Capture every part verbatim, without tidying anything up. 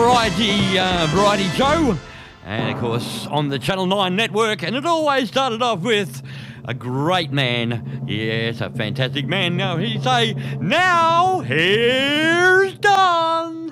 variety, uh, variety show, and of course on the Channel nine network, and it always started off with a great man. Yes, a fantastic man. Now he'd say, now here's Don.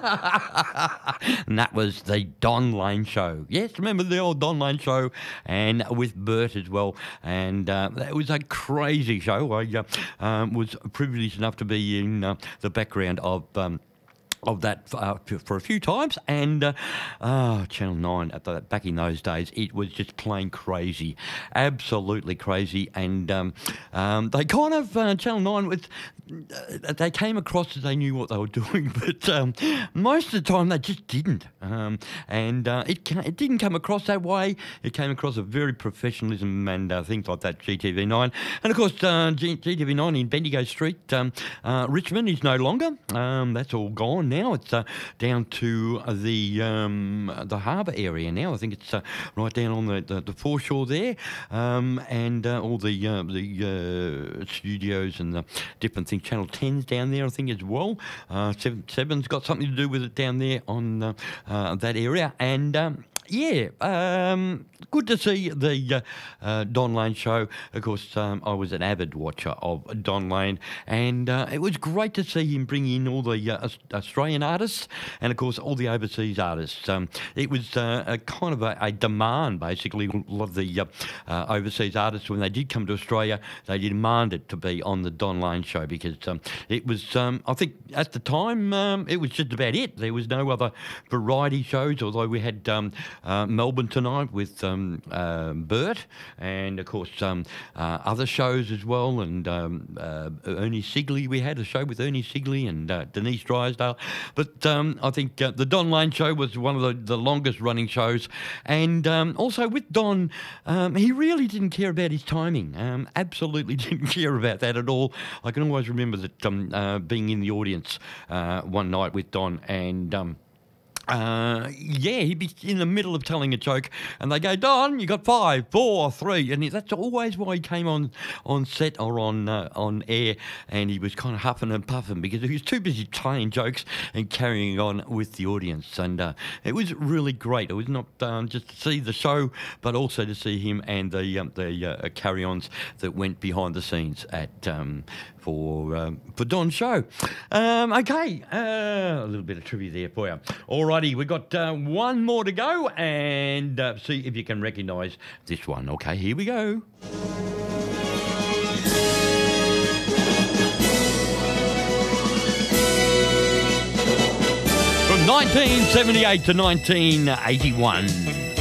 And that was the Don Lane Show. Yes, remember the old Don Lane Show, and with Bert as well. And uh, that was a crazy show. I uh, um, was privileged enough to be in uh, the background of... Um, of that uh, for a few times, and uh, oh, Channel nine, at the, back in those days, it was just plain crazy, absolutely crazy, and um, um, they kind of, uh, Channel nine, was, uh, they came across as they knew what they were doing, but um, most of the time they just didn't, um, and uh, it, it didn't come across that way. It came across a very professionalism and uh, things like that, G T V nine, and of course uh, G- GTV nine in Bendigo Street, um, uh, Richmond is no longer, um, that's all gone. Now it's uh, down to uh, the um, the harbour area now. I think it's uh, right down on the, the, the foreshore there, um, and uh, all the uh, the uh, studios and the different things. Channel ten's down there, I think, as well. Uh, seven, seven's got something to do with it down there on uh, uh, that area, and. Um, Yeah, um, good to see the uh, uh, Don Lane Show. Of course, um, I was an avid watcher of Don Lane, and uh, it was great to see him bring in all the uh, Australian artists and, of course, all the overseas artists. Um, it was uh, a kind of a, a demand, basically. A lot of the uh, uh, overseas artists, when they did come to Australia, they demanded to be on the Don Lane Show because um, it was, um, I think, at the time, um, it was just about it. There was no other variety shows, although we had... Um, Uh, Melbourne Tonight with um, uh, Bert, and of course um, uh, other shows as well, and um, uh, Ernie Sigley. We had a show with Ernie Sigley and uh, Denise Drysdale, but um, I think uh, the Don Lane Show was one of the, the longest running shows, and um, also with Don, um, he really didn't care about his timing, um, absolutely didn't care about that at all. I can always remember that um, uh, being in the audience uh, one night with Don, and um, Uh, yeah, he'd be in the middle of telling a joke, and they go, Don, you got five, four, three, and he, that's always why he came on on set or on uh, on air, and he was kind of huffing and puffing because he was too busy telling jokes and carrying on with the audience, and uh, it was really great. It was not um, just to see the show, but also to see him and the um, the uh, carry-ons that went behind the scenes at um, for um, for Don's show. Um, okay, uh, a little bit of trivia there for you. All righty, we've got uh, one more to go, and uh, see if you can recognise this one. Okay, here we go. From nineteen seventy-eight to nineteen eighty-one.